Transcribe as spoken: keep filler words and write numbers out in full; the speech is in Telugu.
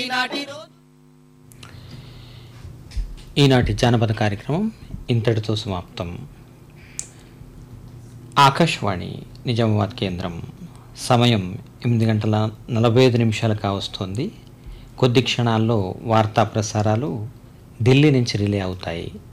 ఈనాటి జానపద కార్యక్రమం ఇంతటితో సమాప్తం. ఆకాశవాణి నిజామాబాద్ కేంద్రం. సమయం ఎనిమిది గంటల నలభై ఐదు నిమిషాలు కావస్తోంది. కొద్ది క్షణాల్లో వార్తా ప్రసారాలు ఢిల్లీ నుంచి రిలే అవుతాయి.